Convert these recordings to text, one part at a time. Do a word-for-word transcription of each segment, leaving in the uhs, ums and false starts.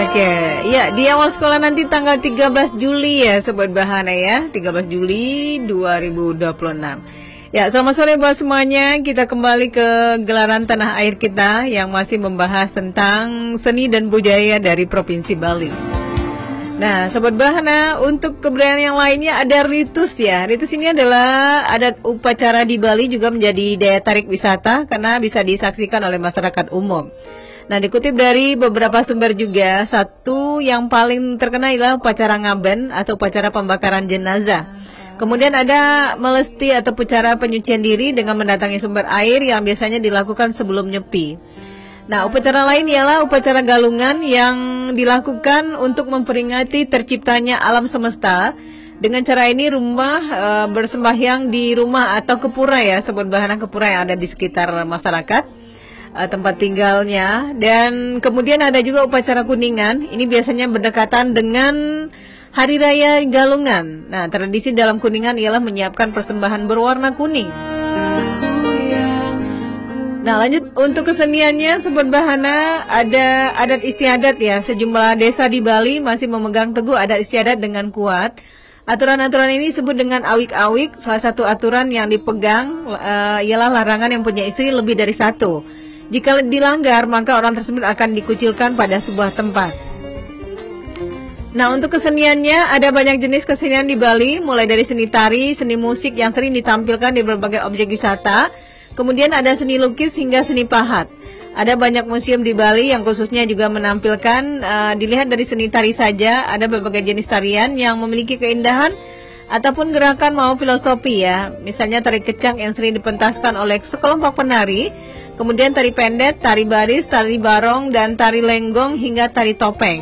Oke, ya di awal sekolah nanti tanggal tiga belas Juli ya Sobat Bahana ya, tiga belas Juli dua ribu dua puluh enam. Ya, selamat sore buat semuanya. Kita kembali ke gelaran tanah air kita yang masih membahas tentang seni dan budaya dari Provinsi Bali. Nah, Sobat Bahana, untuk kebudayaan yang lainnya ada ritus ya. Ritus ini adalah adat upacara di Bali, juga menjadi daya tarik wisata karena bisa disaksikan oleh masyarakat umum. Nah, dikutip dari beberapa sumber juga, satu yang paling terkenal adalah upacara ngaben atau upacara pembakaran jenazah. Kemudian ada melesti atau upacara penyucian diri dengan mendatangi sumber air yang biasanya dilakukan sebelum nyepi. Nah, upacara lain ialah upacara galungan yang dilakukan untuk memperingati terciptanya alam semesta. Dengan cara ini rumah e, bersembahyang di rumah atau kepura ya, Sobat Bahana, kepura yang ada di sekitar masyarakat tempat tinggalnya. Dan kemudian ada juga upacara kuningan. Ini biasanya berdekatan dengan Hari Raya Galungan. Nah, tradisi dalam kuningan ialah menyiapkan persembahan berwarna kuning. Nah, lanjut untuk keseniannya Sobat Bahana, ada adat istiadat ya. Sejumlah desa di Bali masih memegang teguh adat istiadat dengan kuat. Aturan-aturan ini disebut dengan awik-awik. Salah satu aturan yang dipegang uh, ialah larangan yang punya istri lebih dari satu. Jika dilanggar, maka orang tersebut akan dikucilkan pada sebuah tempat. Nah, untuk keseniannya ada banyak jenis kesenian di Bali, mulai dari seni tari, seni musik yang sering ditampilkan di berbagai objek wisata, kemudian ada seni lukis hingga seni pahat. Ada banyak museum di Bali yang khususnya juga menampilkan, uh, dilihat dari seni tari saja, ada berbagai jenis tarian yang memiliki keindahan ataupun gerakan mau filosofi ya. Misalnya tari kecak yang sering dipentaskan oleh sekelompok penari, kemudian tari pendet, tari baris, tari barong, dan tari lenggong hingga tari topeng.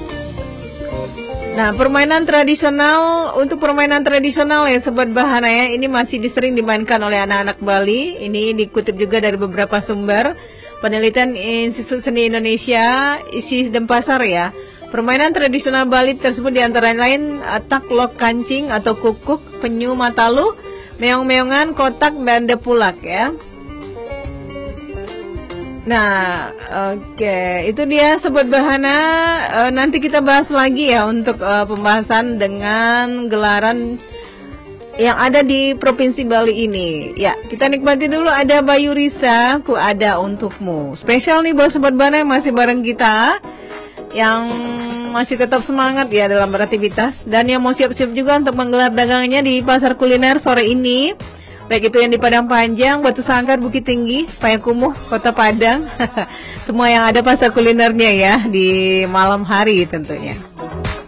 Nah, permainan tradisional, untuk permainan tradisional ya Sobat Bahana ya, ini masih sering dimainkan oleh anak-anak Bali. Ini dikutip juga dari beberapa sumber penelitian Institut Seni Indonesia, I S I Denpasar ya. Permainan tradisional Bali tersebut diantara lain taklok kancing atau kukuk, penyu matalu, meong-meongan, kotak, dan depulak ya. Nah, oke, okay. Itu dia Sobat Bahana. E, nanti kita bahas lagi ya untuk e, pembahasan dengan gelaran yang ada di Provinsi Bali ini. Ya, kita nikmati dulu, ada Bayu Risa, Ku Ada Untukmu. Spesial nih buat Sobat Bahana yang masih bareng kita, yang masih tetap semangat ya dalam beraktivitas, dan yang mau siap-siap juga untuk menggelar dagangannya di pasar kuliner sore ini. Baik itu yang di Padang Panjang, Batu Sangkar, Bukit Tinggi, Payakumbuh, Kota Padang. Semua yang ada pasar kulinernya ya di malam hari tentunya.